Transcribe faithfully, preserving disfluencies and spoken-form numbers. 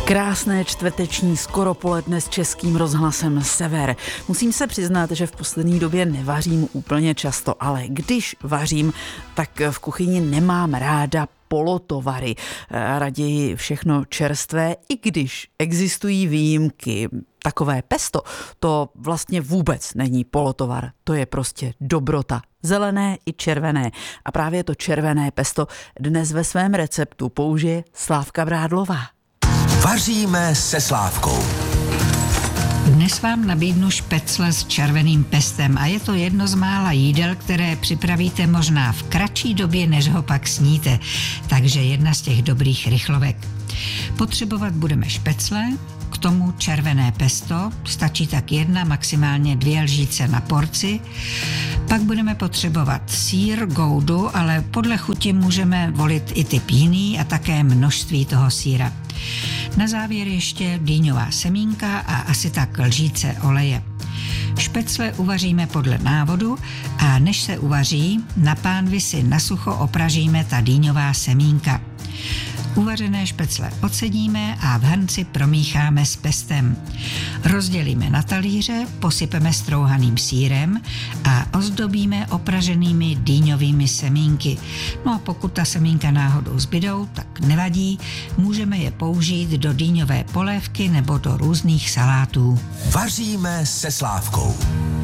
Krásné čtvrteční skoro poledne s Českým rozhlasem Sever. Musím se přiznat, že v poslední době nevařím úplně často, ale když vařím, tak v kuchyni nemám ráda polotovary. Raději všechno čerstvé, i když existují výjimky. Takové pesto, to vlastně vůbec není polotovar, to je prostě dobrota. Zelené i červené. A právě to červené pesto dnes ve svém receptu použije Slávka Brádlová. Vaříme se Slávkou. Dnes vám nabídnu špecle s červeným pestem a je to jedno z mála jídel, které připravíte možná v kratší době, než ho pak sníte. Takže jedna z těch dobrých rychlovek. Potřebovat budeme špecle, k tomu červené pesto, stačí tak jedna, maximálně dvě lžíce na porci. Pak budeme potřebovat sýr, goudu, ale podle chuti můžeme volit i typ jiný a také množství toho sýra. Na závěr ještě dýňová semínka a asi tak lžíce oleje. Špecle uvaříme podle návodu a než se uvaří, na pánvi si na sucho opražíme ta dýňová semínka. Uvařené špecle odsedíme a v hrnci promícháme s pestem. Rozdělíme na talíře, posypeme strouhaným sýrem a ozdobíme opraženými dýňovými semínky. No a pokud ta semínka náhodou zbydou, tak nevadí, můžeme je použít do dýňové polévky nebo do různých salátů. Vaříme se Slávkou.